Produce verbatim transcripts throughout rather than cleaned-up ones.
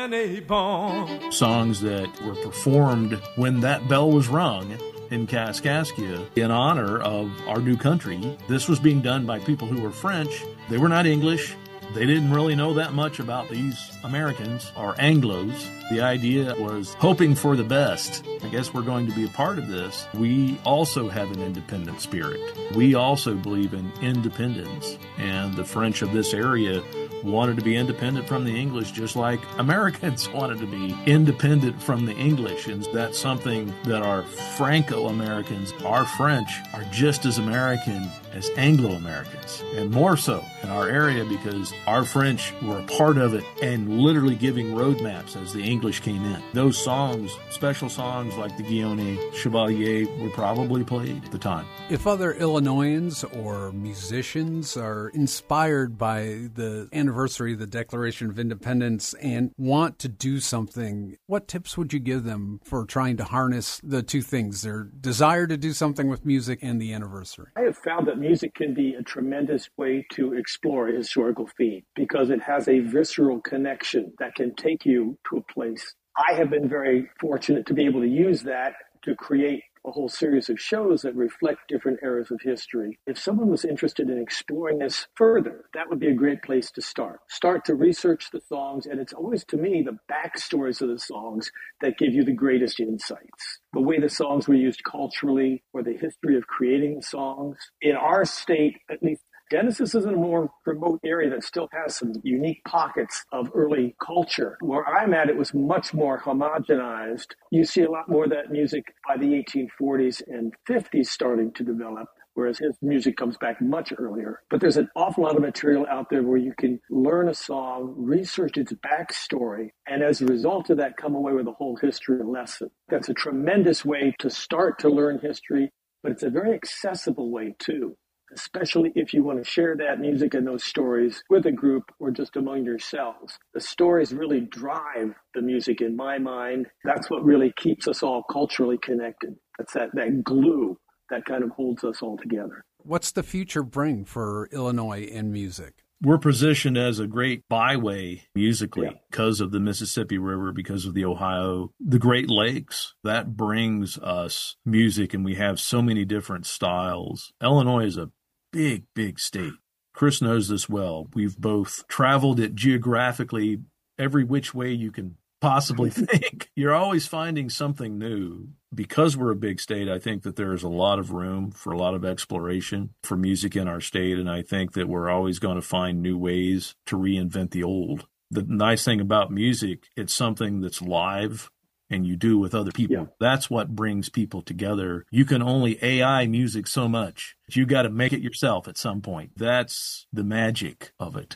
Songs that were performed when that bell was rung in Kaskaskia in honor of our new country. This was being done by people who were French. They were not English. They didn't really know that much about these Americans or Anglos. The idea was hoping for the best. I guess we're going to be a part of this. We also have an independent spirit. We also believe in independence. And the French of this area wanted to be independent from the English, just like Americans wanted to be independent from the English. And that's something that our Franco-Americans, our French, are just as American as Anglo-Americans, and more so in our area because our French were a part of it and literally giving roadmaps as the English came in. Those songs, special songs like the Guillaume Chevalier, were probably played at the time. If other Illinoisans or musicians are inspired by the anniversary of the Declaration of Independence and want to do something, what tips would you give them for trying to harness the two things, their desire to do something with music and the anniversary? I have found that music can be a tremendous way to explore a historical theme because it has a visceral connection that can take you to a place. I have been very fortunate to be able to use that to create a whole series of shows that reflect different eras of history. If someone was interested in exploring this further, that would be a great place to start. Start to research the songs, and it's always, to me, the backstories of the songs that give you the greatest insights. The way the songs were used culturally, or the history of creating the songs. In our state, at least, Genesis is in a more remote area that still has some unique pockets of early culture. Where I'm at, it was much more homogenized. You see a lot more of that music by the eighteen forties and fifties starting to develop, whereas his music comes back much earlier. But there's an awful lot of material out there where you can learn a song, research its backstory, and as a result of that, come away with a whole history lesson. That's a tremendous way to start to learn history, but it's a very accessible way too, especially if you want to share that music and those stories with a group or just among yourselves. The stories really drive the music in my mind. That's what really keeps us all culturally connected. That's that, that glue that kind of holds us all together. What's the future bring for Illinois in music? We're positioned as a great byway musically Yeah. because of the Mississippi River, because of the Ohio, the Great Lakes. That brings us music, and we have so many different styles. Illinois is a big, big state. Chris knows this well. We've both traveled it geographically every which way you can possibly think. You're always finding something new. Because we're a big state, I think that there's a lot of room for a lot of exploration for music in our state, and I think that we're always going to find new ways to reinvent the old. The nice thing about music, it's something that's live and you do with other people. Yeah. That's what brings people together. You can only A I music so much. You got to make it yourself at some point. That's the magic of it.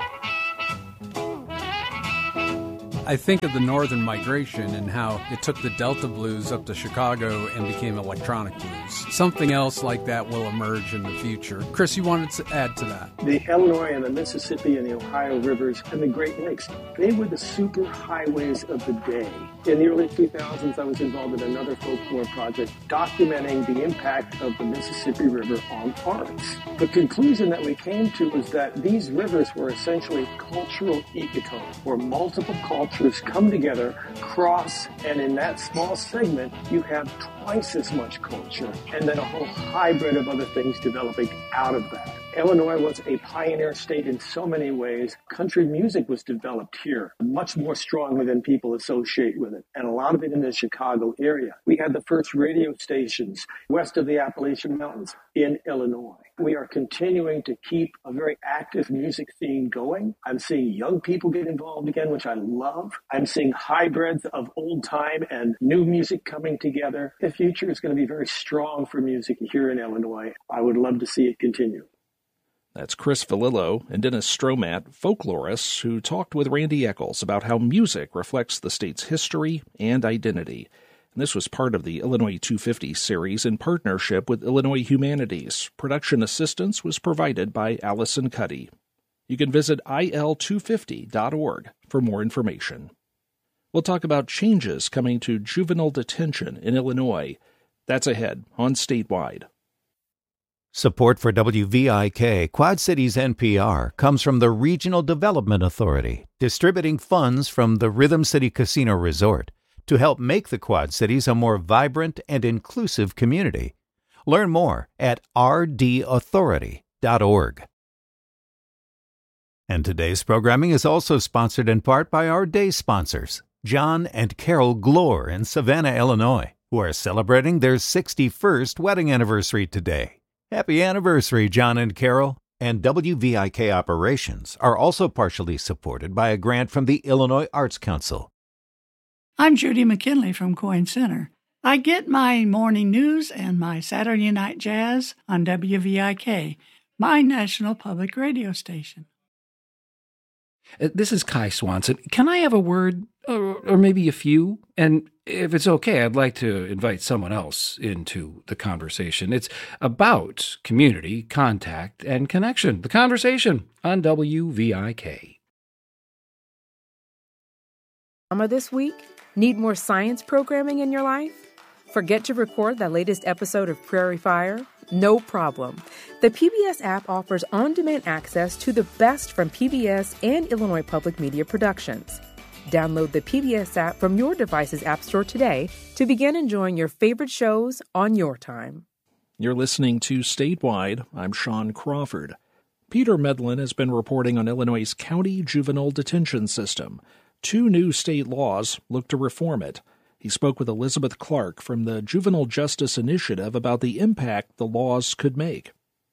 I think of the Northern Migration and how it took the Delta blues up to Chicago and became electronic blues. Something else like that will emerge in the future. Chris, you wanted to add to that? The Illinois and the Mississippi and the Ohio rivers and the Great Lakes, they were the super highways of the day. In the early two thousands, I was involved in another folklore project documenting the impact of the Mississippi River on arts. The conclusion that we came to was that these rivers were essentially cultural ecotones, where multiple cultures come together, cross, and in that small segment, you have twice as much culture, and then a whole hybrid of other things developing out of that. Illinois was a pioneer state in so many ways. Country music was developed here much more strongly than people associate with it, and a lot of it in the Chicago area. We had the first radio stations west of the Appalachian Mountains in Illinois. We are continuing to keep a very active music scene going. I'm seeing young people get involved again, which I love. I'm seeing hybrids of old time and new music coming together. The future is going to be very strong for music here in Illinois. I would love to see it continue. That's Chris Valillo and Dennis Stromat, folklorists, who talked with Randy Eccles about how music reflects the state's history and identity. And this was part of the Illinois two fifty series in partnership with Illinois Humanities. Production assistance was provided by Allison Cuddy. You can visit I L two fifty dot org for more information. We'll talk about changes coming to juvenile detention in Illinois. That's ahead on Statewide. Support for W V I K Quad Cities N P R comes from the Regional Development Authority, distributing funds from the Rhythm City Casino Resort to help make the Quad Cities a more vibrant and inclusive community. Learn more at r d authority dot org. And today's programming is also sponsored in part by our day sponsors, John and Carol Glore in Savannah, Illinois, who are celebrating their sixty-first wedding anniversary today. Happy anniversary, John and Carol. And W V I K operations are also partially supported by a grant from the Illinois Arts Council. I'm Judy McKinley from Coyne Center. I get my morning news and my Saturday night jazz on W V I K, my national public radio station. This is Kai Swanson. Can I have a word, or, or maybe a few? And if it's okay, I'd like to invite someone else into the conversation. It's about community, contact, and connection. The Conversation on W V I K. Drama this week? Need more science programming in your life? Forget to record the latest episode of Prairie Fire? No problem. The P B S app offers on-demand access to the best from P B S and Illinois Public Media productions. Download the P B S app from your device's app store today to begin enjoying your favorite shows on your time. You're listening to Statewide. I'm Sean Crawford. Peter Medlin has been reporting on Illinois' county juvenile detention system. Two new state laws look to reform it. He spoke with Elizabeth Clark from the Juvenile Justice Initiative about the impact the laws could make.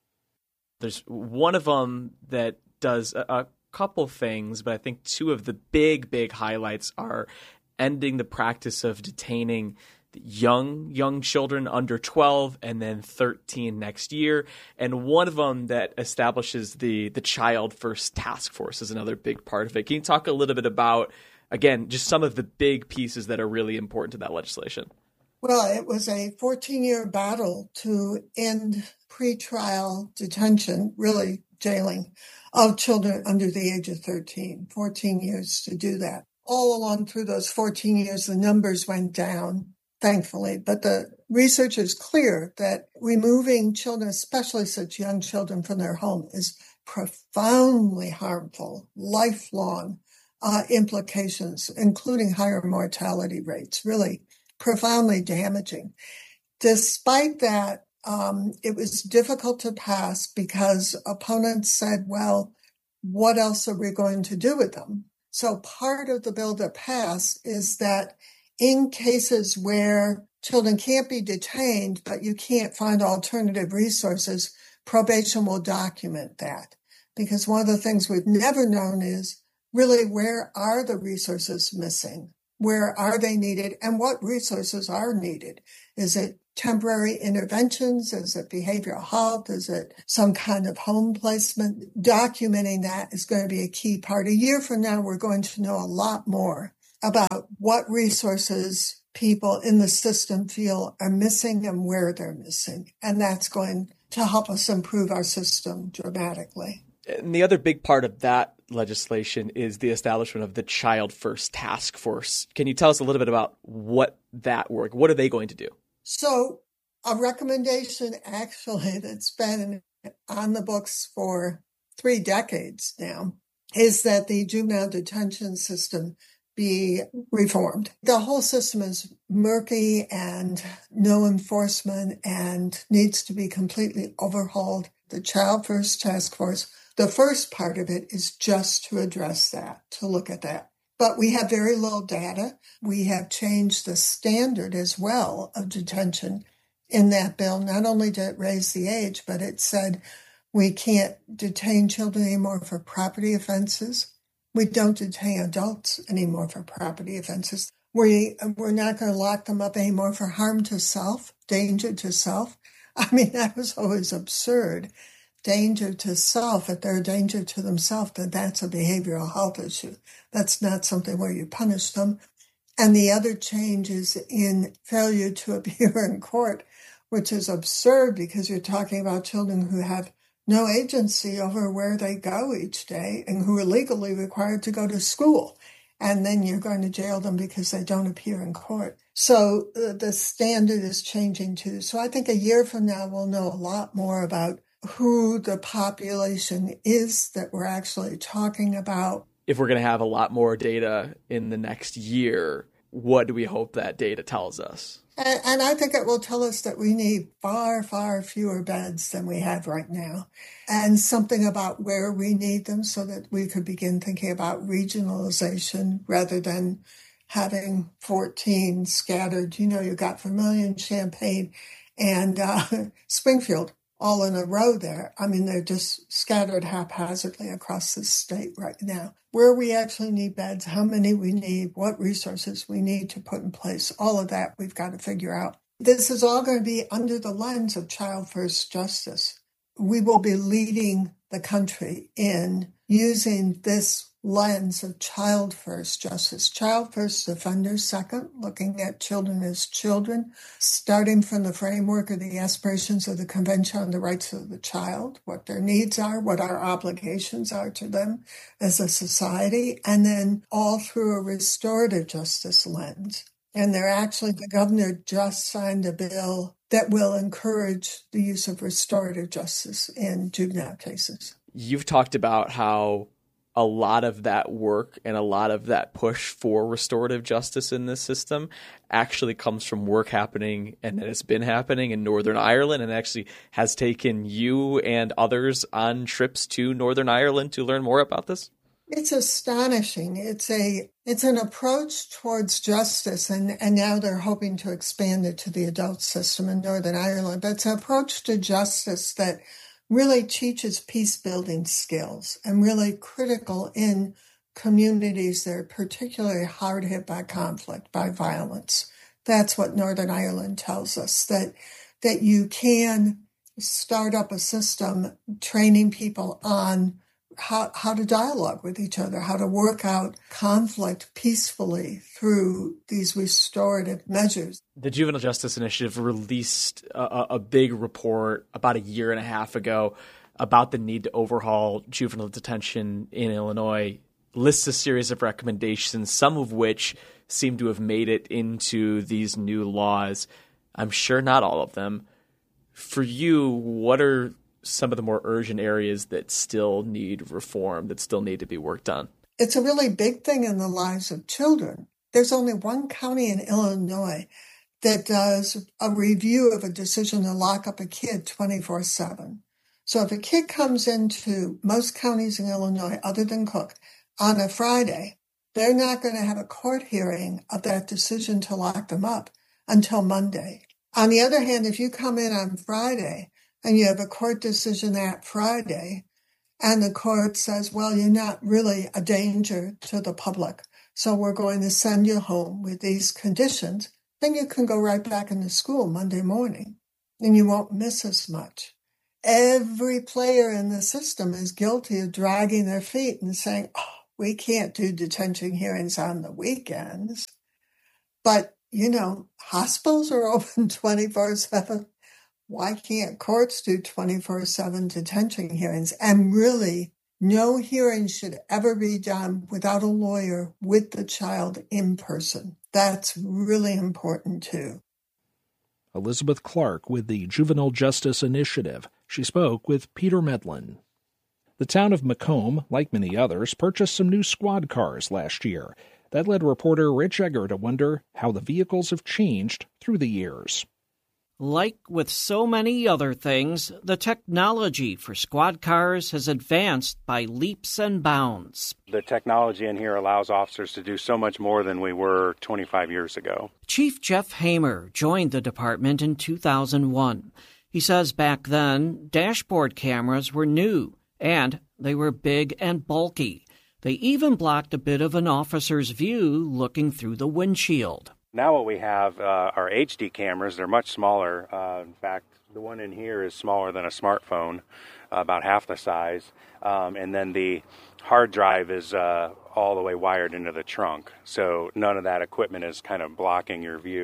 There's one of them that does a, a couple things, but I think two of the big, big highlights are ending the practice of detaining young, young children under twelve and then thirteen next year. And one of them that establishes the, the Child First Task Force is another big part of it. Can you talk a little bit about, again, just some of the big pieces that are really important to that legislation? Well, it was a fourteen-year battle to end pretrial detention, really jailing, of children under the age of thirteen. fourteen years to do that. All along through those fourteen years, the numbers went down, thankfully. But the research is clear that removing children, especially such young children, from their home is profoundly harmful, lifelong Uh, implications, including higher mortality rates, really profoundly damaging. Despite that, um, it was difficult to pass because opponents said, well, what else are we going to do with them? So part of the bill that passed is that in cases where children can't be detained, but you can't find alternative resources, probation will document that. Because one of the things we've never known is really, where are the resources missing? Where are they needed? And what resources are needed? Is it temporary interventions? Is it behavioral health? Is it some kind of home placement? Documenting that is going to be a key part. A year from now, we're going to know a lot more about what resources people in the system feel are missing and where they're missing. And that's going to help us improve our system dramatically. And the other big part of that legislation is the establishment of the Child First Task Force. Can you tell us a little bit about what that work? What are they going to do? So a recommendation actually that's been on the books for three decades now is that the juvenile detention system be reformed. The whole system is murky and no enforcement and needs to be completely overhauled. The Child First Task Force, the first part of it is just to address that, to look at that. But we have very little data. We have changed the standard as well of detention in that bill. Not only did it raise the age, but it said we can't detain children anymore for property offenses. We don't detain adults anymore for property offenses. We, we're not going to lock them up anymore for harm to self, danger to self. I mean, that was always absurd. Danger to self, if they're a danger to themselves, then that's a behavioral health issue. That's not something where you punish them. And the other change is in failure to appear in court, which is absurd because you're talking about children who have no agency over where they go each day and who are legally required to go to school. and then you're going to jail them because they don't appear in court. So uh, the standard is changing too. So I think a year from now, we'll know a lot more about who the population is that we're actually talking about. If we're going to have a lot more data in the next year, what do we hope that data tells us? And, and I think it will tell us that we need far, far fewer beds than we have right now, and something about where we need them so that we could begin thinking about regionalization rather than having fourteen scattered. You know, you got Vermilion, Champaign, and uh, Springfield all in a row there. I mean, they're just scattered haphazardly across the state right now. Where we actually need beds, how many we need, what resources we need to put in place, all of that we've got to figure out. This is all going to be under the lens of child first justice. We will be leading the country in using this lens of child first justice. Child first, offenders second, looking at children as children, starting from the framework of the aspirations of the Convention on the Rights of the Child, what their needs are, what our obligations are to them as a society, and then all through a restorative justice lens. And they're actually, the governor just signed a bill that will encourage the use of restorative justice in juvenile cases. You've talked about how a lot of that work and a lot of that push for restorative justice in this system actually comes from work happening and that it's been happening in Northern Ireland, and actually has taken you and others on trips to Northern Ireland to learn more about this? It's astonishing. It's a it's an approach towards justice, and, and now they're hoping to expand it to the adult system in Northern Ireland. But it's an approach to justice that really teaches peace-building skills and really critical in communities that are particularly hard hit by conflict, by violence. That's what Northern Ireland tells us, that that you can start up a system training people on how, how to dialogue with each other, how to work out conflict peacefully through these restorative measures. The Juvenile Justice Initiative released a, a big report about a year and a half ago about the need to overhaul juvenile detention in Illinois, lists a series of recommendations, some of which seem to have made it into these new laws. I'm sure not all of them. For you, what are some of the more urgent areas that still need reform, that still need to be worked on? It's a really big thing in the lives of children. There's only one county in Illinois that does a review of a decision to lock up a kid twenty-four seven. So if a kid comes into most counties in Illinois, other than Cook, on a Friday, they're not going to have a court hearing of that decision to lock them up until Monday. On the other hand, if you come in on Friday and you have a court decision that Friday, and the court says, well, you're not really a danger to the public, so we're going to send you home with these conditions, then you can go right back into school Monday morning, and you won't miss as much. Every player in the system is guilty of dragging their feet and saying, oh, we can't do detention hearings on the weekends. But, you know, hospitals are open twenty-four seven. Why can't courts do twenty-four seven detention hearings? And really, no hearing should ever be done without a lawyer with the child in person. That's really important, too. Elizabeth Clark with the Juvenile Justice Initiative. She spoke with Peter Medlin. The town of Macomb, like many others, purchased some new squad cars last year. That led reporter Rich Egger to wonder how the vehicles have changed through the years. Like with so many other things, the technology for squad cars has advanced by leaps and bounds. The technology in here allows officers to do so much more than we were twenty-five years ago. Chief Jeff Hamer joined the department in two thousand one. He says back then, dashboard cameras were new, and they were big and bulky. They even blocked a bit of an officer's view looking through the windshield. Now what we have uh, are H D cameras. They're much smaller. Uh, in fact, the one in here is smaller than a smartphone, uh, about half the size. Um, and then the hard drive is uh, all the way wired into the trunk. So none of that equipment is kind of blocking your view.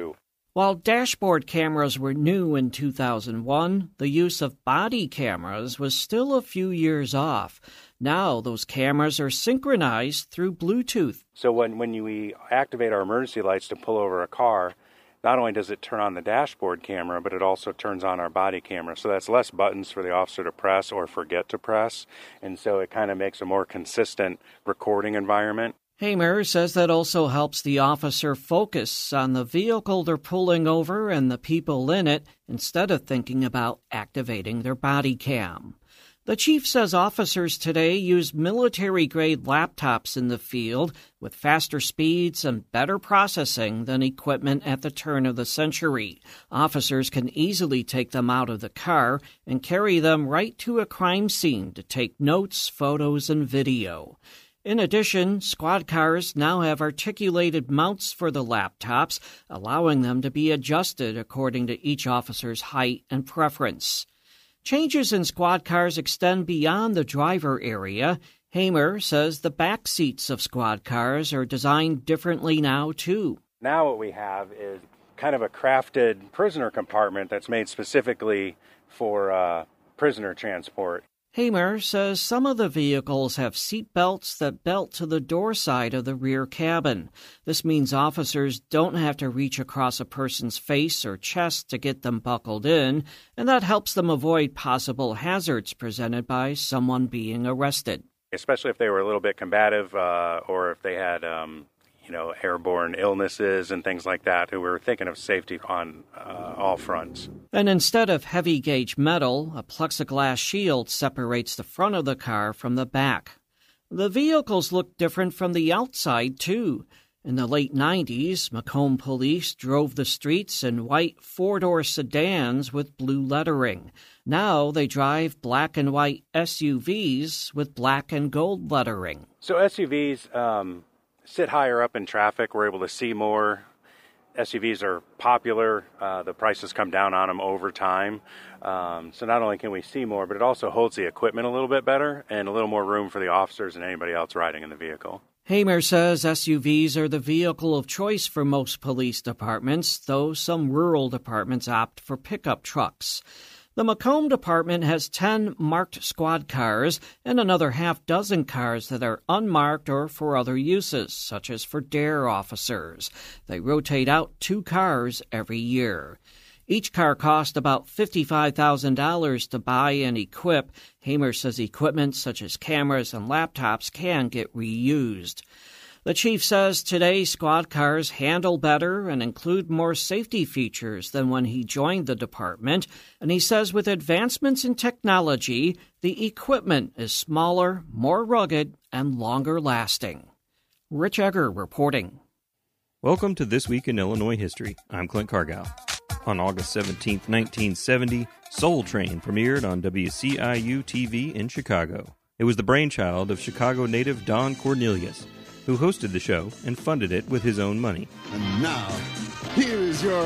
While dashboard cameras were new in two thousand one, the use of body cameras was still a few years off. Now those cameras are synchronized through Bluetooth. So when, when you, we activate our emergency lights to pull over a car, not only does it turn on the dashboard camera, but it also turns on our body camera. So that's less buttons for the officer to press or forget to press. And so it kind of makes a more consistent recording environment. Hamer says that also helps the officer focus on the vehicle they're pulling over and the people in it instead of thinking about activating their body cam. The chief says officers today use military-grade laptops in the field with faster speeds and better processing than equipment at the turn of the century. Officers can easily take them out of the car and carry them right to a crime scene to take notes, photos, and video. In addition, squad cars now have articulated mounts for the laptops, allowing them to be adjusted according to each officer's height and preference. Changes in squad cars extend beyond the driver area. Hamer says the back seats of squad cars are designed differently now, too. Now what we have is kind of a crafted prisoner compartment that's made specifically for uh, prisoner transport. Hamer says some of the vehicles have seat belts that belt to the door side of the rear cabin. This means officers don't have to reach across a person's face or chest to get them buckled in, and that helps them avoid possible hazards presented by someone being arrested. Especially if they were a little bit combative uh, or if they had um, you know, airborne illnesses and things like that, who were thinking of safety on uh, all fronts. And instead of heavy-gauge metal, a plexiglass shield separates the front of the car from the back. The vehicles look different from the outside, too. In the late nineties, Macomb police drove the streets in white four-door sedans with blue lettering. Now they drive black and white S U Vs with black and gold lettering. So S U Vs um, sit higher up in traffic. We're able to see more. S U Vs are popular. Uh, the prices come down on them over time. Um, so not only can we see more, but it also holds the equipment a little bit better and a little more room for the officers and anybody else riding in the vehicle. Hamer says S U Vs are the vehicle of choice for most police departments, though some rural departments opt for pickup trucks. The Macomb Department has ten marked squad cars and another half dozen cars that are unmarked or for other uses, such as for dare officers. They rotate out two cars every year. Each car costs about fifty-five thousand dollars to buy and equip. Hamer says equipment such as cameras and laptops can get reused. The chief says today squad cars handle better and include more safety features than when he joined the department, and he says with advancements in technology, the equipment is smaller, more rugged, and longer lasting. Rich Egger reporting. Welcome to This Week in Illinois History. I'm Clint Cargile. On August seventeenth, nineteen seventy, Soul Train premiered on W C I U T V in Chicago. It was the brainchild of Chicago native Don Cornelius, who hosted the show and funded it with his own money. And now, here is your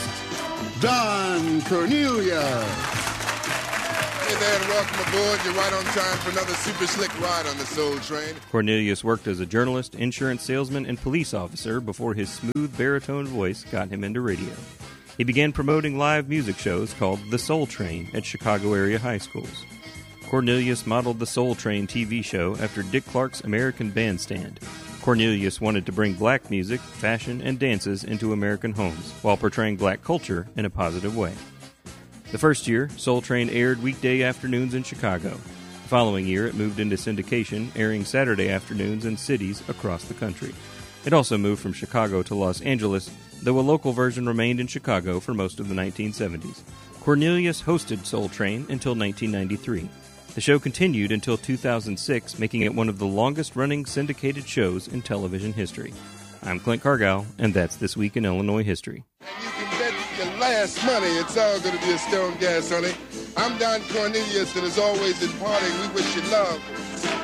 host, Don Cornelius. Hey there, and welcome aboard. You're right on time for another super slick ride on the Soul Train. Cornelius worked as a journalist, insurance salesman, and police officer before his smooth baritone voice got him into radio. He began promoting live music shows called The Soul Train at Chicago area high schools. Cornelius modeled the Soul Train T V show after Dick Clark's American Bandstand. Cornelius wanted to bring black music, fashion, and dances into American homes while portraying black culture in a positive way. The first year, Soul Train aired weekday afternoons in Chicago. The following year, it moved into syndication, airing Saturday afternoons in cities across the country. It also moved from Chicago to Los Angeles, though a local version remained in Chicago for most of the nineteen seventies. Cornelius hosted Soul Train until nineteen ninety-three. The show continued until two thousand six, making it one of the longest-running syndicated shows in television history. I'm Clint Cargile, and that's This Week in Illinois History. And you can bet your last money it's all going to be a stone gas, honey. I'm Don Cornelius, and as always in parting, we wish you love,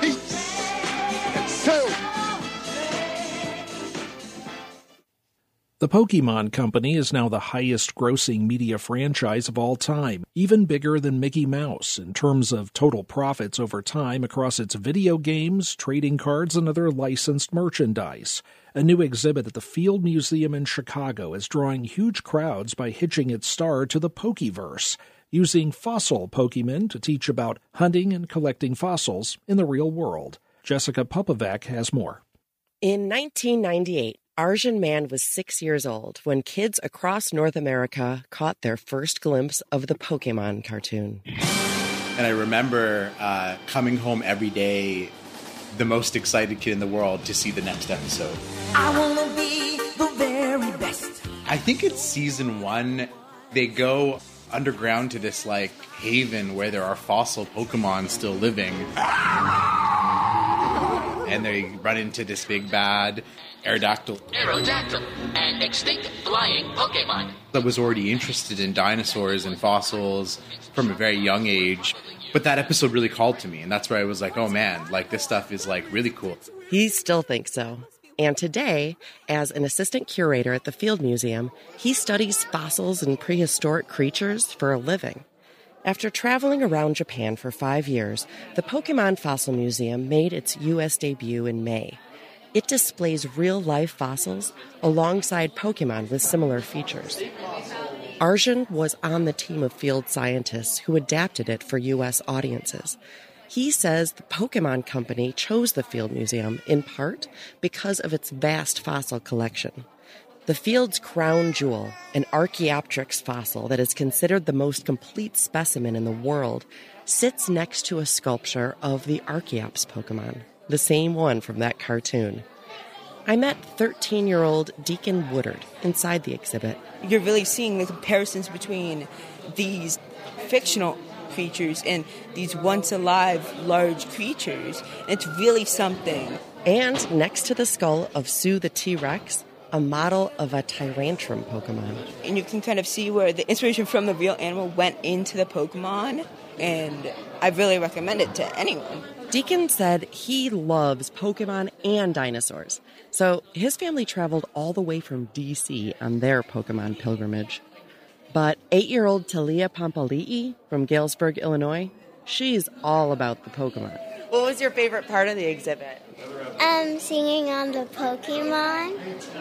peace, and soul. The Pokemon Company is now the highest-grossing media franchise of all time, even bigger than Mickey Mouse in terms of total profits over time across its video games, trading cards, and other licensed merchandise. A new exhibit at the Field Museum in Chicago is drawing huge crowds by hitching its star to the Pokeverse, using fossil Pokemon to teach about hunting and collecting fossils in the real world. Jessica Popovac has more. In nineteen ninety-eight, Arjun Mann was six years old when kids across North America caught their first glimpse of the Pokemon cartoon. And I remember uh, coming home every day, the most excited kid in the world to see the next episode. I want to be the very best. I think it's season one. They go underground to this, like, haven where there are fossil Pokemon still living. And they run into this big bad Aerodactyl. Aerodactyl, an extinct flying Pokemon. I was already interested in dinosaurs and fossils from a very young age. But that episode really called to me, and that's where I was like, oh man, like this stuff is like really cool. He still thinks so. And today, as an assistant curator at the Field Museum, he studies fossils and prehistoric creatures for a living. After traveling around Japan for five years, the Pokemon Fossil Museum made its U S debut in May. It displays real-life fossils alongside Pokemon with similar features. Arjun was on the team of field scientists who adapted it for U S audiences. He says the Pokemon Company chose the Field Museum in part because of its vast fossil collection. The Field's crown jewel, an Archaeopteryx fossil that is considered the most complete specimen in the world, sits next to a sculpture of the Archeops Pokemon, the same one from that cartoon. I met thirteen-year-old Deacon Woodard inside the exhibit. You're really seeing the comparisons between these fictional creatures and these once-alive large creatures. It's really something. And next to the skull of Sue the T-Rex, a model of a Tyrantrum Pokemon. And you can kind of see where the inspiration from the real animal went into the Pokemon, and I really recommend it to anyone. Deacon said he loves Pokemon and dinosaurs, so his family traveled all the way from D C on their Pokemon pilgrimage. But eight-year-old Talia Pampali'i from Galesburg, Illinois, she's all about the Pokemon. What was your favorite part of the exhibit? Um, singing on the Pokemon.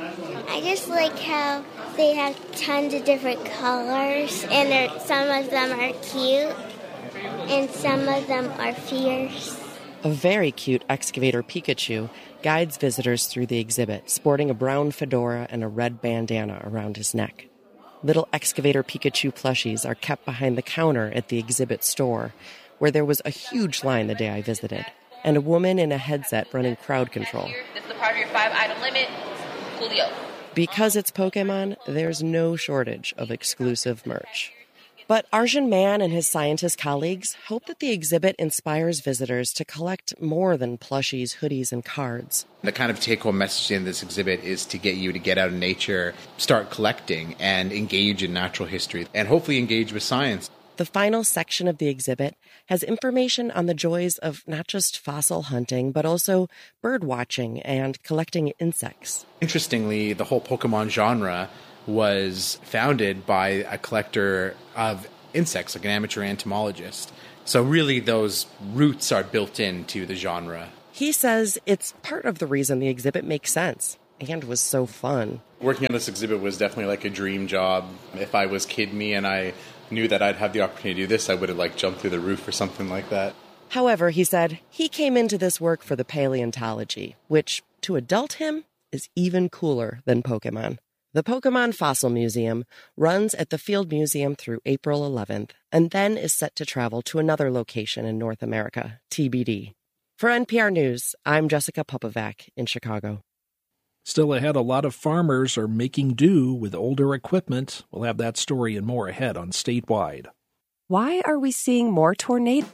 I just like how they have tons of different colors, and some of them are cute, and some of them are fierce. A very cute excavator Pikachu guides visitors through the exhibit, sporting a brown fedora and a red bandana around his neck. Little excavator Pikachu plushies are kept behind the counter at the exhibit store, where there was a huge line the day I visited, and a woman in a headset running crowd control. This is the part of your five-item limit, Coolio. Because it's Pokemon, there's no shortage of exclusive merch. But Arjun Mann and his scientist colleagues hope that the exhibit inspires visitors to collect more than plushies, hoodies, and cards. The kind of take-home message in this exhibit is to get you to get out in nature, start collecting, and engage in natural history, and hopefully engage with science. The final section of the exhibit has information on the joys of not just fossil hunting, but also bird watching and collecting insects. Interestingly, the whole Pokemon genre was founded by a collector of insects, like an amateur entomologist. So really those roots are built into the genre. He says it's part of the reason the exhibit makes sense and was so fun. Working on this exhibit was definitely like a dream job. If I was Kid Me and I knew that I'd have the opportunity to do this, I would have like jumped through the roof or something like that. However, he said he came into this work for the paleontology, which to adult him is even cooler than Pokemon. The Pokemon Fossil Museum runs at the Field Museum through April eleventh, and then is set to travel to another location in North America, T B D. For N P R News, I'm Jessica Popovac in Chicago. Still ahead, a lot of farmers are making do with older equipment. We'll have that story and more ahead on Statewide. Why are we seeing more tornadoes?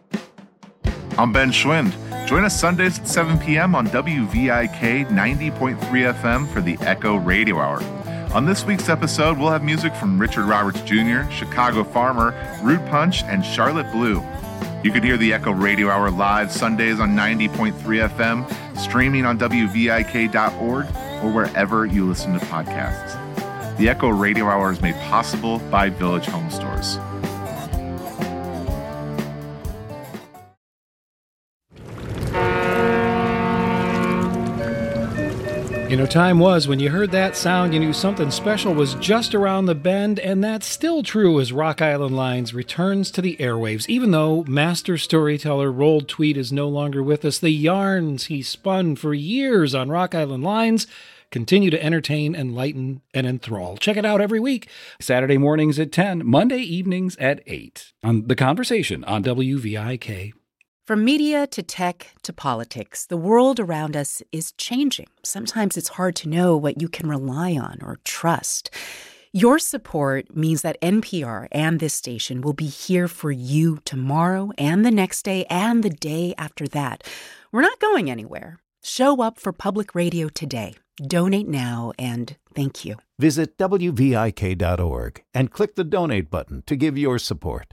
I'm Ben Schwind. Join us Sundays at seven p.m. on W V I K ninety point three F M for the Echo Radio Hour. On this week's episode, we'll have music from Richard Roberts Junior, Chicago Farmer, Rude Punch, and Charlotte Blue. You can hear the Echo Radio Hour live Sundays on ninety point three F M, streaming on W V I K dot org, or wherever you listen to podcasts. The Echo Radio Hour is made possible by Village Home Stores. You know, time was when you heard that sound, you knew something special was just around the bend, and that's still true as Rock Island Lines returns to the airwaves. Even though master storyteller Roald Tweed is no longer with us, the yarns he spun for years on Rock Island Lines continue to entertain, enlighten, and enthrall. Check it out every week. Saturday mornings at ten, Monday evenings at eight on The Conversation on W V I K. From media to tech to politics, the world around us is changing. Sometimes it's hard to know what you can rely on or trust. Your support means that N P R and this station will be here for you tomorrow and the next day and the day after that. We're not going anywhere. Show up for public radio today. Donate now, and thank you. Visit W V I K dot org and click the donate button to give your support.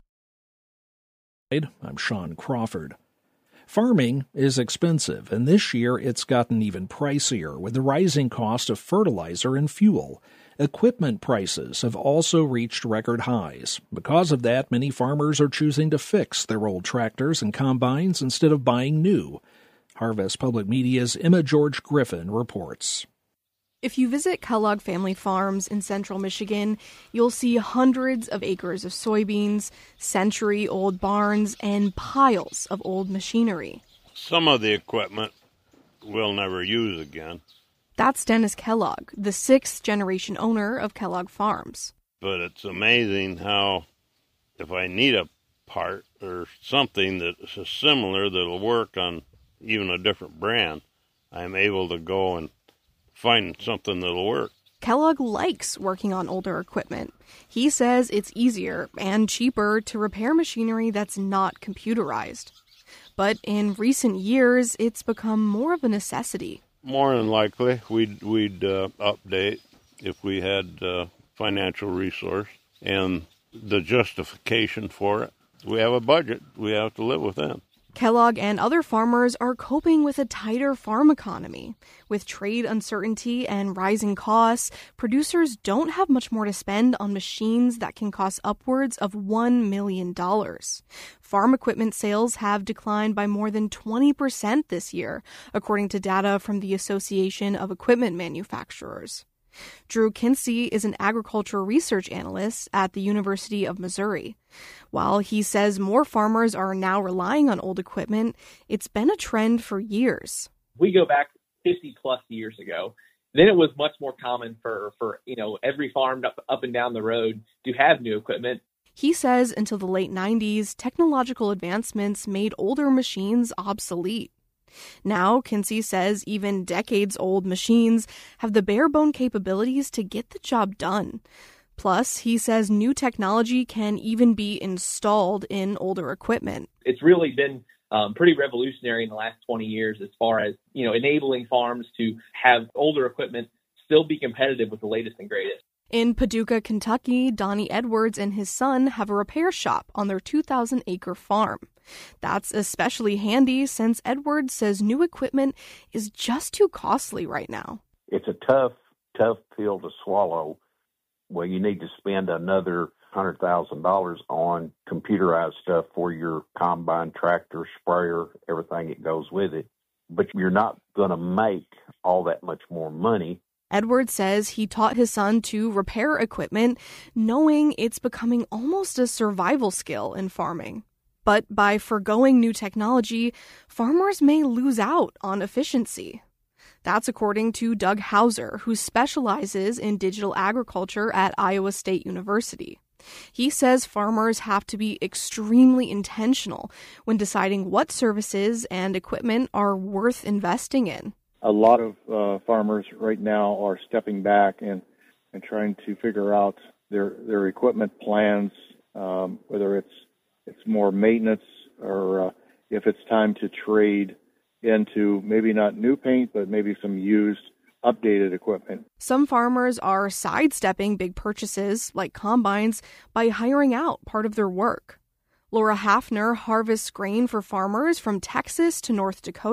I'm Sean Crawford. Farming is expensive, and this year it's gotten even pricier with the rising cost of fertilizer and fuel. Equipment prices have also reached record highs. Because of that, many farmers are choosing to fix their old tractors and combines instead of buying new. Harvest Public Media's Emma George Griffin reports. If you visit Kellogg Family Farms in central Michigan, you'll see hundreds of acres of soybeans, century-old barns, and piles of old machinery. Some of the equipment we'll never use again. That's Dennis Kellogg, the sixth-generation owner of Kellogg Farms. But it's amazing how if I need a part or something that's similar that'll work on even a different brand, I'm able to go and find something that'll work. Kellogg likes working on older equipment. He says it's easier and cheaper to repair machinery that's not computerized. But in recent years, it's become more of a necessity. More than likely, we'd, we'd uh, update if we had uh, financial resource and the justification for it. We have a budget. We have to live within. Kellogg and other farmers are coping with a tighter farm economy. With trade uncertainty and rising costs, producers don't have much more to spend on machines that can cost upwards of one million dollars. Farm equipment sales have declined by more than twenty percent this year, according to data from the Association of Equipment Manufacturers. Drew Kinsey is an agriculture research analyst at the University of Missouri. While he says more farmers are now relying on old equipment, it's been a trend for years. We go back fifty plus years ago. Then it was much more common for, for you know, every farm up, up and down the road to have new equipment. He says until the late nineties, technological advancements made older machines obsolete. Now, Kinsey says even decades-old machines have the bare-bone capabilities to get the job done. Plus, he says new technology can even be installed in older equipment. It's really been um, pretty revolutionary in the last twenty years as far as, you know, enabling farms to have older equipment still be competitive with the latest and greatest. In Paducah, Kentucky, Donnie Edwards and his son have a repair shop on their two thousand acre farm. That's especially handy since Edwards says new equipment is just too costly right now. It's a tough, tough pill to swallow where you need to spend another one hundred thousand dollars on computerized stuff for your combine, tractor, sprayer, everything that goes with it. But you're not going to make all that much more money. Edwards says he taught his son to repair equipment, knowing it's becoming almost a survival skill in farming. But by forgoing new technology, farmers may lose out on efficiency. That's according to Doug Hauser, who specializes in digital agriculture at Iowa State University. He says farmers have to be extremely intentional when deciding what services and equipment are worth investing in. A lot of uh, farmers right now are stepping back and, and trying to figure out their their equipment plans, um, whether it's it's more maintenance or uh, if it's time to trade into maybe not new paint, but maybe some used, updated equipment. Some farmers are sidestepping big purchases like combines by hiring out part of their work. Laura Hafner harvests grain for farmers from Texas to North Dakota.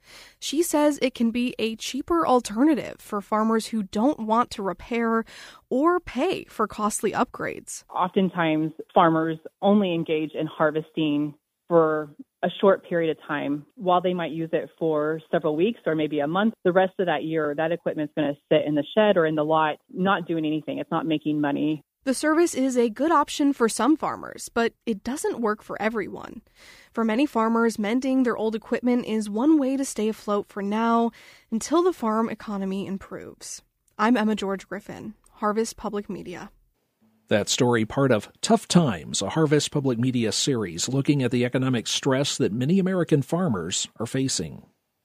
She says it can be a cheaper alternative for farmers who don't want to repair or pay for costly upgrades. Oftentimes, farmers only engage in harvesting for a short period of time. While they might use it for several weeks or maybe a month, the rest of that year, that equipment's going to sit in the shed or in the lot, not doing anything. It's not making money. The service is a good option for some farmers, but it doesn't work for everyone. For many farmers, mending their old equipment is one way to stay afloat for now until the farm economy improves. I'm Emma George Griffin, Harvest Public Media. That story, part of Tough Times, a Harvest Public Media series looking at the economic stress that many American farmers are facing.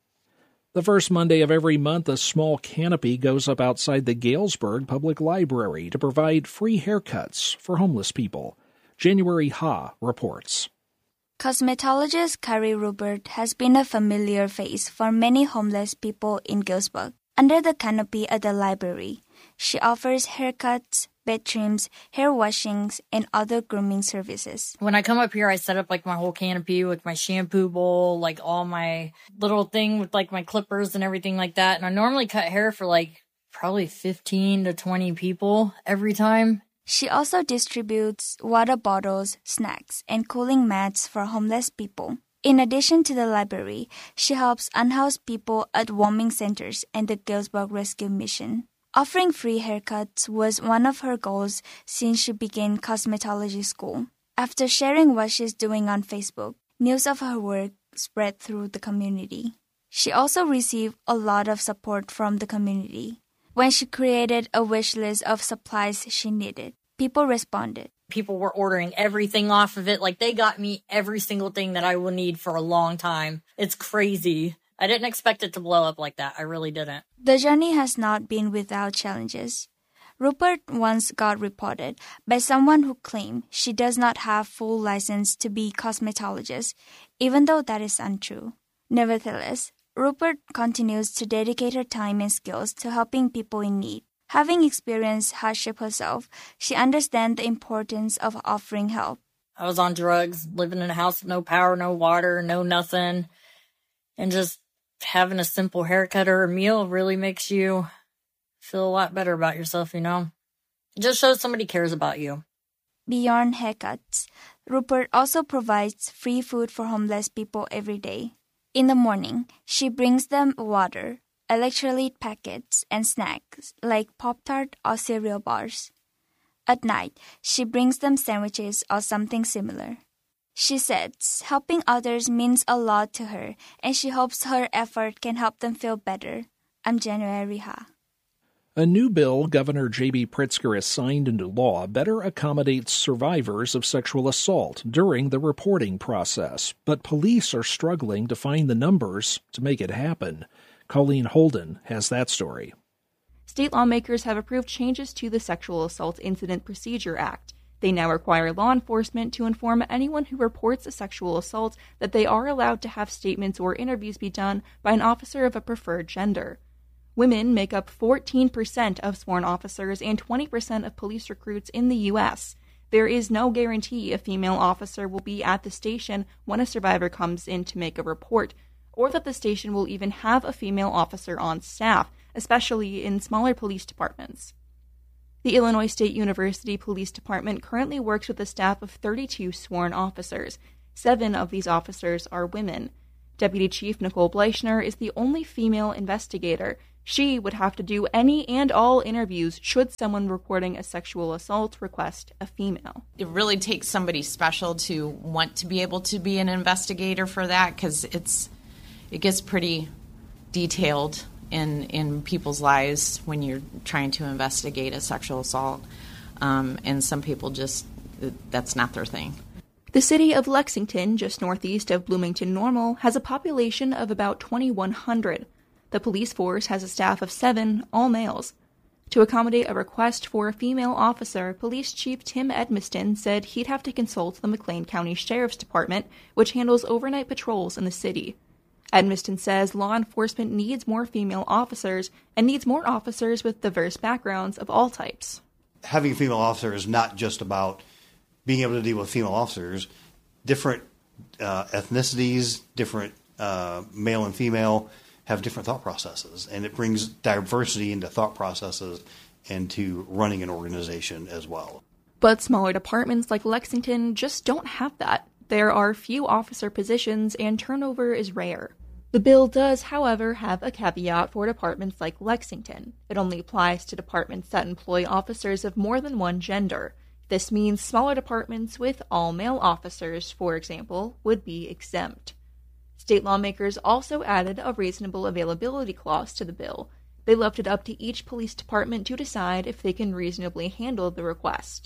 The first Monday of every month, a small canopy goes up outside the Galesburg Public Library to provide free haircuts for homeless people. January Ha reports. Cosmetologist Carrie Rupert has been a familiar face for many homeless people in Galesburg. Under the canopy at the library, she offers haircuts, bed trims, hair washings, and other grooming services. When I come up here, I set up like my whole canopy with my shampoo bowl, like all my little thing with like my clippers and everything like that. And I normally cut hair for like probably fifteen to twenty people every time. She also distributes water bottles, snacks, and cooling mats for homeless people. In addition to the library, she helps unhoused people at warming centers and the Galesburg Rescue Mission. Offering free haircuts was one of her goals since she began cosmetology school. After sharing what she's doing on Facebook, news of her work spread through the community. She also received a lot of support from the community. When she created a wish list of supplies she needed, people responded. People were ordering everything off of it. Like, they got me every single thing that I will need for a long time. It's crazy. I didn't expect it to blow up like that. I really didn't. The journey has not been without challenges. Rupert once got reported by someone who claimed she does not have full license to be cosmetologist, even though that is untrue. Nevertheless, Rupert continues to dedicate her time and skills to helping people in need. Having experienced hardship herself, she understands the importance of offering help. I was on drugs, living in a house with no power, no water, no nothing, and just having a simple haircut or a meal really makes you feel a lot better about yourself, you know? It just shows somebody cares about you. Beyond haircuts, Rupert also provides free food for homeless people every day. In the morning, she brings them water, electrolyte packets, and snacks like Pop-Tart or cereal bars. At night, she brings them sandwiches or something similar. She says helping others means a lot to her, and she hopes her effort can help them feel better. I'm January Ha. A new bill Governor J B. Pritzker has signed into law better accommodates survivors of sexual assault during the reporting process, but police are struggling to find the numbers to make it happen. Colleen Holden has that story. State lawmakers have approved changes to the Sexual Assault Incident Procedure Act. They now require law enforcement to inform anyone who reports a sexual assault that they are allowed to have statements or interviews be done by an officer of a preferred gender. Women make up fourteen percent of sworn officers and twenty percent of police recruits in the U S. There is no guarantee a female officer will be at the station when a survivor comes in to make a report, or that the station will even have a female officer on staff, especially in smaller police departments. The Illinois State University Police Department currently works with a staff of thirty-two sworn officers. Seven of these officers are women. Deputy Chief Nicole Bleichner is the only female investigator. She would have to do any and all interviews should someone reporting a sexual assault request a female. It really takes somebody special to want to be able to be an investigator for that, because it's it gets pretty detailed in in people's lives when you're trying to investigate a sexual assault, um, and some people just, that's not their thing. The city of Lexington, just northeast of Bloomington-Normal, has a population of about twenty-one hundred. The police force has a staff of seven, all males. To accommodate a request for a female officer, Police Chief Tim Edmiston said he'd have to consult the McLean County Sheriff's Department, which handles overnight patrols in the city. Edmiston says law enforcement needs more female officers and needs more officers with diverse backgrounds of all types. Having a female officer is not just about being able to deal with female officers. Different uh, ethnicities, different uh, male and female, have different thought processes, and it brings diversity into thought processes and to running an organization as well. But smaller departments like Lexington just don't have that. There are few officer positions and turnover is rare. The bill does, however, have a caveat for departments like Lexington. It only applies to departments that employ officers of more than one gender. This means smaller departments with all male officers, for example, would be exempt. State lawmakers also added a reasonable availability clause to the bill. They left it up to each police department to decide if they can reasonably handle the request.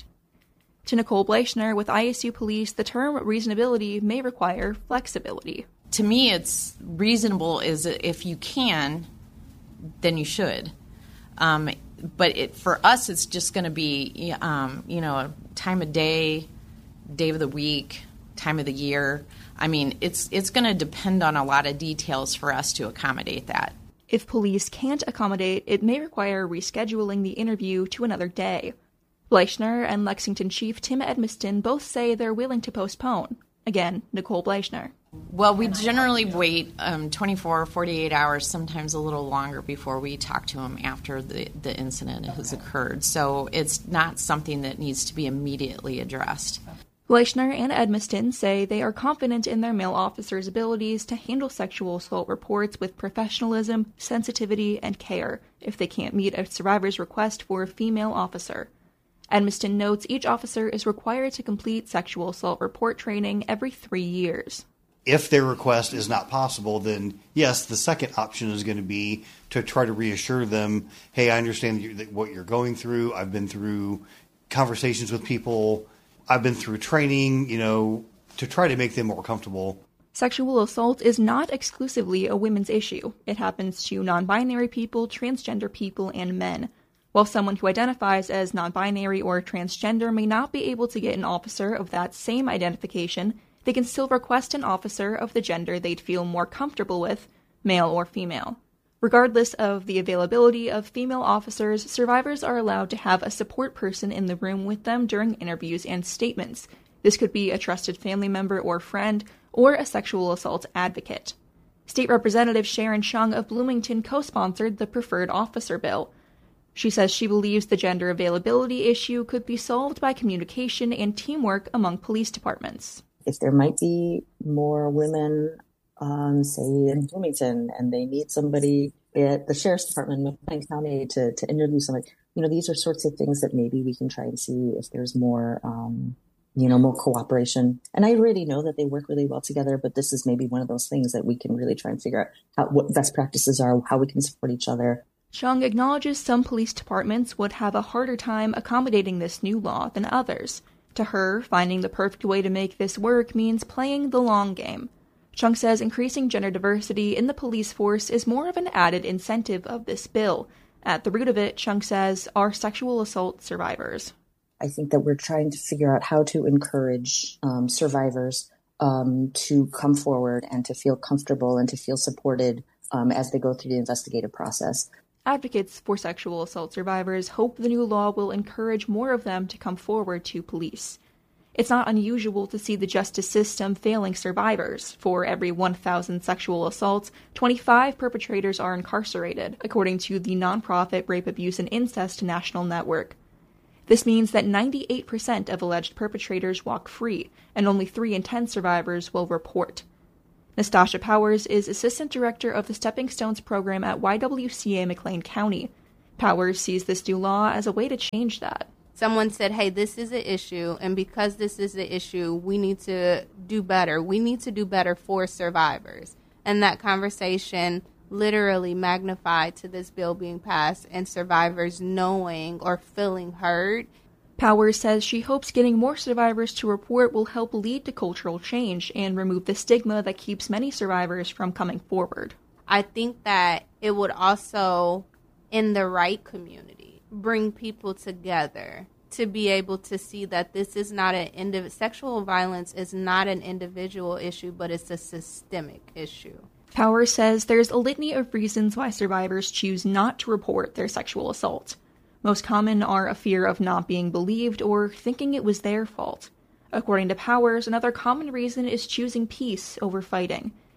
To Nicole Bleichner with I S U Police, the term reasonability may require flexibility. To me, it's reasonable is if you can, then you should. Um, but it, for us, it's just going to be, um, you know, time of day, day of the week, time of the year. I mean, it's it's going to depend on a lot of details for us to accommodate that. If police can't accommodate, it may require rescheduling the interview to another day. Bleichner and Lexington Chief Tim Edmiston both say they're willing to postpone. Again, Nicole Bleichner. Well, we generally wait um, twenty-four, forty-eight hours, sometimes a little longer before we talk to them after the, the incident has occurred. So it's not something that needs to be immediately addressed. Bleichner and Edmiston say they are confident in their male officers' abilities to handle sexual assault reports with professionalism, sensitivity, and care if they can't meet a survivor's request for a female officer. Edmiston notes each officer is required to complete sexual assault report training every three years. If their request is not possible, then yes, the second option is going to be to try to reassure them, hey, I understand that you're, that what you're going through. I've been through conversations with people. I've been through training, you know, to try to make them more comfortable. Sexual assault is not exclusively a women's issue. It happens to non-binary people, transgender people, and men. While someone who identifies as non-binary or transgender may not be able to get an officer of that same identification, they can still request an officer of the gender they'd feel more comfortable with, male or female. Regardless of the availability of female officers, survivors are allowed to have a support person in the room with them during interviews and statements. This could be a trusted family member or friend, or a sexual assault advocate. State Representative Sharon Chung of Bloomington co-sponsored the Preferred Officer Bill. She says she believes the gender availability issue could be solved by communication and teamwork among police departments. If there might be more women, um, say in Bloomington, and they need somebody at the Sheriff's Department in McLean County to, to interview somebody, you know, these are sorts of things that maybe we can try and see if there's more, um, you know, more cooperation. And I already know that they work really well together, but this is maybe one of those things that we can really try and figure out how, what best practices are, how we can support each other. Chung acknowledges some police departments would have a harder time accommodating this new law than others. To her, finding the perfect way to make this work means playing the long game. Chung says increasing gender diversity in the police force is more of an added incentive of this bill. At the root of it, Chung says, are sexual assault survivors. I think that we're trying to figure out how to encourage um, survivors um, to come forward and to feel comfortable and to feel supported um, as they go through the investigative process. Advocates for sexual assault survivors hope the new law will encourage more of them to come forward to police. It's not unusual to see the justice system failing survivors. For every one thousand sexual assaults, twenty-five perpetrators are incarcerated, according to the nonprofit Rape, Abuse, and Incest National Network. This means that ninety-eight percent of alleged perpetrators walk free, and only three in ten survivors will report. Nastasha Powers is Assistant Director of the Stepping Stones program at Y W C A McLean County. Powers sees this new law as a way to change that. Someone said, hey, this is an issue, and because this is the issue, we need to do better. We need to do better for survivors. And that conversation literally magnified to this bill being passed and survivors knowing or feeling heard. Powers says she hopes getting more survivors to report will help lead to cultural change and remove the stigma that keeps many survivors from coming forward. I think that it would also, in the right community, bring people together to be able to see that this is not an indiv- sexual violence is not an individual issue, but it's a systemic issue. Powers says there's a litany of reasons why survivors choose not to report their sexual assault. Most common are a fear of not being believed or thinking it was their fault. According to Powers, another common reason is choosing peace over fighting.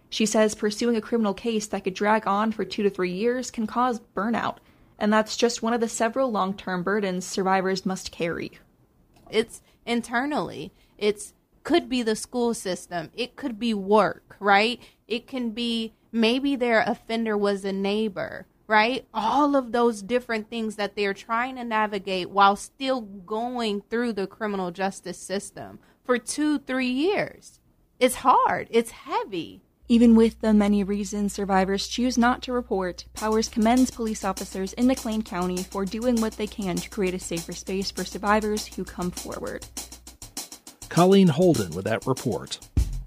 She says pursuing a criminal case that could drag on for two to three years can cause burnout, and that's just one of the several long-term burdens survivors must carry. It's internally. It's could be the school system. It could be work, right? It can be maybe their offender was a neighbor, right? All of those different things that they're trying to navigate while still going through the criminal justice system for two, three years. It's hard. It's heavy. Even with the many reasons survivors choose not to report, Powers commends police officers in McLean County for doing what they can to create a safer space for survivors who come forward. Colleen Holden with that report.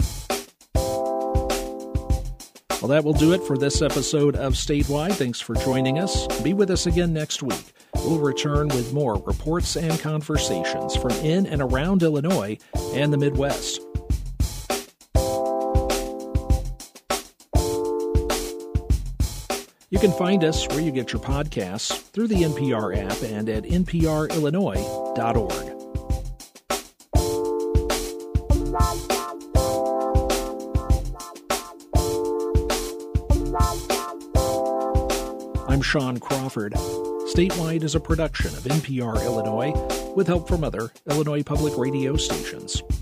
Well, that will do it for this episode of Statewide. Thanks for joining us. Be with us again next week. We'll return with more reports and conversations from in and around Illinois and the Midwest. You can find us where you get your podcasts through the N P R app and at n p r illinois dot org. I'm Sean Crawford. Statewide is a production of N P R Illinois with help from other Illinois public radio stations.